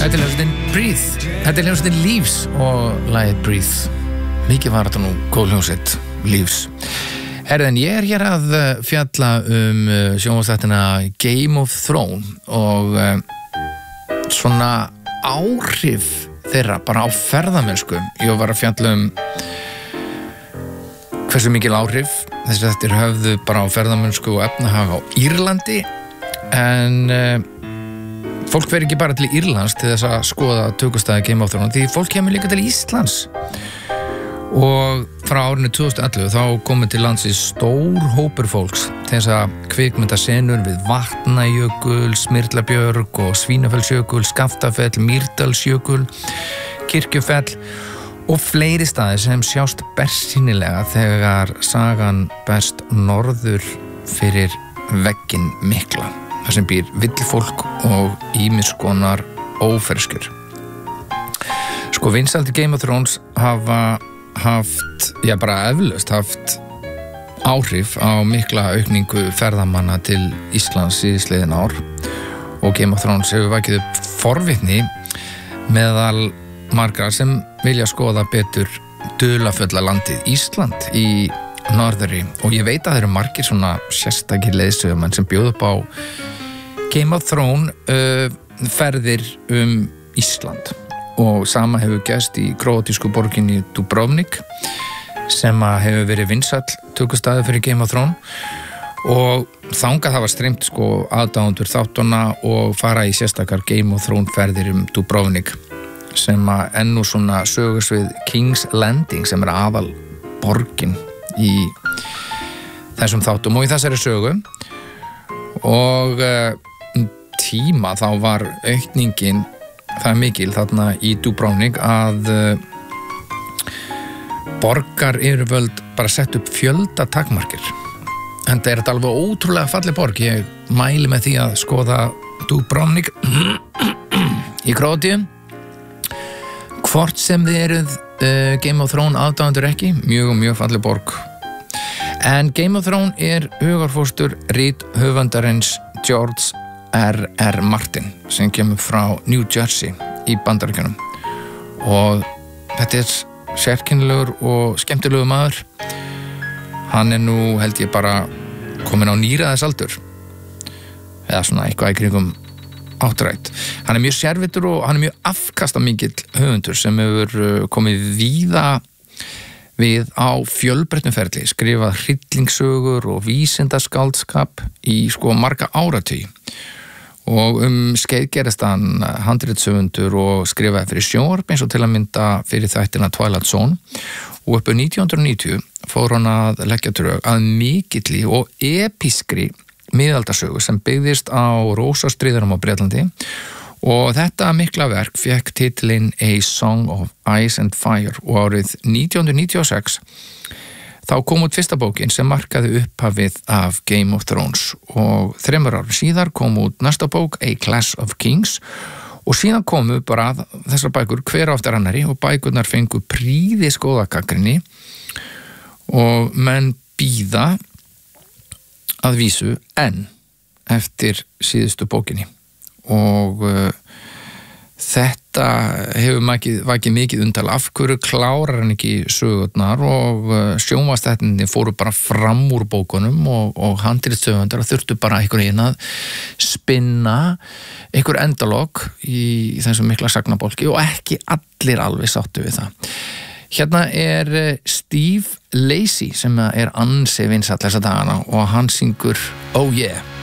Þetta hljómsveitin Breathe. Þetta hljómsveitin Leaves og lagið Breathe. Mikið var þetta nú góð hljómsveit, Leaves. Herðin, ég hér að fjalla sjónvarpsþættina Game of Thrones og svona áhrif þeirra bara á ferðamennsku. Ég var að fjalla hversu mikil áhrif þessi þættir höfðu bara á ferðamennsku og efnahag á Írlandi, en fólk fer ekki bara til Írlands til þess að skoða tökustæði Game of Thrones, því fólk kemur líka til Íslands. Og frá árinu 2011 þá komið til landsins stór hópur fólks til þess að kvikmynda senur við Vatnajökul, Smyrlabjörg og Svínafellsjökul, Skaftafell, Mýrdalsjökul, Kirkjufell og fleiri staðir sem sjást bersýnilega þegar sagan berst norður fyrir vegginn mikla, þar sem býr villfólk og ýmis konar óferskur. Sko, vinsældir Game of Thrones hafa haft, bara eflaust haft áhrif á mikla aukningu ferðamanna til Íslands síðastliðin ár, og Game of Thrones hefur vakið upp forvitni meðal margra sem vilja skoða betur dularfulla landið Ísland í norðri, og ég veit að það eru margir svona sérstakir leiðsögumenn sem bjóða upp á Game of Thrones ferðir Ísland, og sama hefur gerst í króatísku borginni Dubrovnik sem hefur verið vinsæll tökustæði fyrir Game of Thrones, og þangað hafa streymt sko aðdáendur þáttanna og fara í sérstakar Game of Thrones ferðir Dubrovnik, sem ennú svona sögursvið King's Landing sem aðal borgin í þessum þáttum og í þessari sögu. Og tíma þá var aukningin það mikil þarna í Dubrovnik að borgaryfirvöld bara sett upp fjölda takmarkir. En það þetta alveg ótrúlega falleg borg. Ég mæli með því að skoða Dubrovnik í Króatíu, hvort sem þið eruð Game of Thrones aðdáendur ekki, mjög falleg borg. En Game of Thrones hugarfóstur rithöfundarins George R.R. Martin sem kemur frá New Jersey í Bandaríkjunum, og þetta sérkennilegur og skemmtilegur maður. Hann nú held ég bara komin á níræðisaldur eða svona eitthvað í kringum áttrætt. Hann mjög sérvitur og hann mjög afkastamikill höfundur sem hefur komið víða við á fjölbreyttum ferli, skrifað hryllingssögur og vísindaskáldskap í sko marga áratugi, og skeið gerist hann handritshöfundur og skrifaði fyrir sjónvarp eins og til að mynda fyrir þættina Twilight Zone, og uppi 1990 fór hann að leggja drög að mikilli og episkri miðaldasögu sem byggðist á rósastríðunum á Bretlandi, og þetta mikla verk fékk titilinn A Song of Ice and Fire, og árið 1996 þá kom út fyrsta bókin sem markaði upphafið af Game of Thrones, og 3 árum síðar kom út næsta bók A Clash of Kings, og síðan komu bara þessar bækur hver á eftir annari, og bækurnar fengu prýðis góða gagnrýni og menn bíða að vísu enn eftir síðustu bókinni. Og þetta hefur vakið mikið undal, af hverju klárar hann ekki sögurnar, og sjónvarpsþættirnir fóru bara fram úr bókunum, og handritshöfundar þurftu bara einhvern veginn að spinna einhver endalok í þessum mikla sagnabólki, og ekki allir alveg sáttu við það. Hérna Steve Lacy sem ansi vinsæll þessa dagana, og hann syngur Oh Yeah.